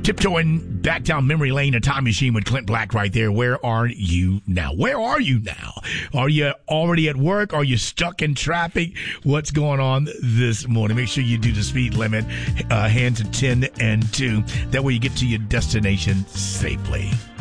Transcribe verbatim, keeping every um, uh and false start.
Tiptoeing back down memory lane, a time machine with Clint Black right there. Where are you now? Where are you now? Are you already at work? Are you stuck in traffic? What's going on this morning? Make sure you do the speed limit, uh, hands at ten and two. That way you get to your destination safely.